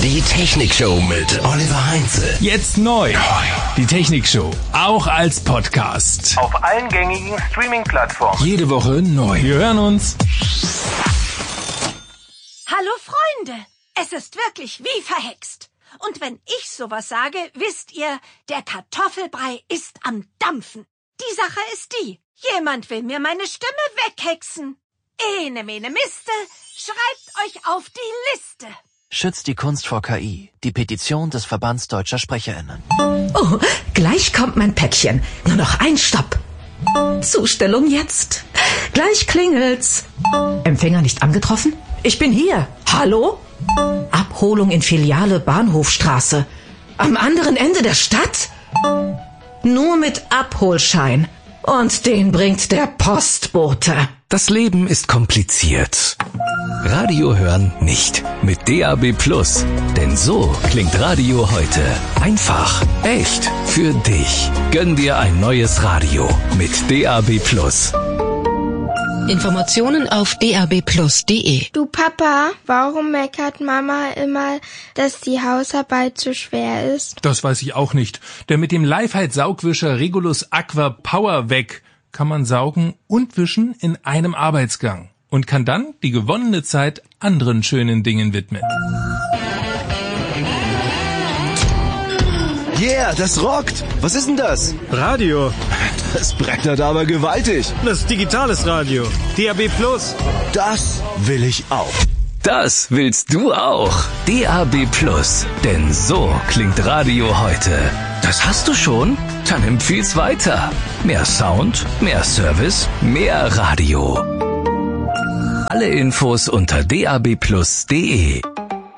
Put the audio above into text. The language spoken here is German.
Die Technikshow mit Oliver Heinze. Jetzt neu. Die Technikshow, auch als Podcast. Auf allen gängigen Streaming-Plattformen. Jede Woche neu. Wir hören uns. Hallo Freunde, es ist wirklich wie verhext. Und wenn ich sowas sage, wisst ihr, der Kartoffelbrei ist am Dampfen. Die Sache ist die, jemand will mir meine Stimme weghexen. Ene mene miste, schreibt euch auf die Liste. Schützt die Kunst vor KI. Die Petition des Verbands Deutscher SprecherInnen. Oh, gleich kommt mein Päckchen. Nur noch ein Stopp. Zustellung jetzt. Gleich klingelt's. Empfänger nicht angetroffen? Ich bin hier. Hallo? Abholung in Filiale Bahnhofstraße. Am anderen Ende der Stadt? Nur mit Abholschein. Und den bringt der Postbote. Das Leben ist kompliziert. Radio hören nicht. Mit DAB+. Denn so klingt Radio heute. Einfach, echt, für dich. Gönn dir ein neues Radio mit DAB+. Informationen auf dab+.de. Du Papa, warum meckert Mama immer, dass die Hausarbeit zu schwer ist? Das weiß ich auch nicht. Denn mit dem Lifehide-Saugwischer Regulus Aqua Power weg kann man saugen und wischen in einem Arbeitsgang und kann dann die gewonnene Zeit anderen schönen Dingen widmen. Yeah, das rockt! Was ist denn das? Radio. Das brettert aber gewaltig. Das ist digitales Radio. DAB+. Das will ich auch. Das willst du auch. DAB+. Denn so klingt Radio heute. Das hast du schon? Dann empfiehl's weiter. Mehr Sound, mehr Service, mehr Radio. Alle Infos unter dab+.de.